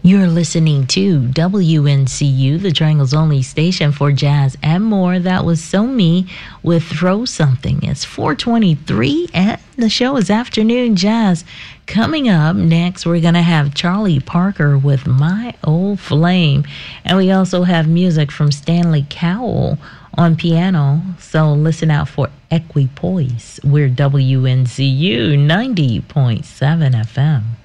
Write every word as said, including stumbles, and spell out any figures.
You're listening to W N C U, the Triangle's only station for jazz and more. That was So Me with Throw Something. It's four twenty-three and the show is Afternoon Jazz. Coming up next, we're going to have Charlie Parker with My Old Flame. And we also have music from Stanley Cowell on piano. So listen out for Equipoise. We're W N C U ninety point seven F M.